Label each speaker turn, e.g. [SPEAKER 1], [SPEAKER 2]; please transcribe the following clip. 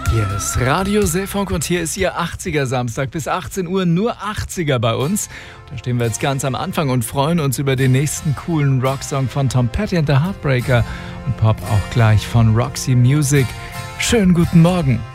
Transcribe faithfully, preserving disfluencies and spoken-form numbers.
[SPEAKER 1] Hier ist Radio Seefunk und hier ist Ihr achtziger Samstag bis achtzehn Uhr, nur achtziger bei uns. Da stehen wir jetzt ganz am Anfang und freuen uns über den nächsten coolen Rocksong von Tom Petty and the Heartbreaker und Pop auch gleich von Roxy Music. Schönen guten Morgen.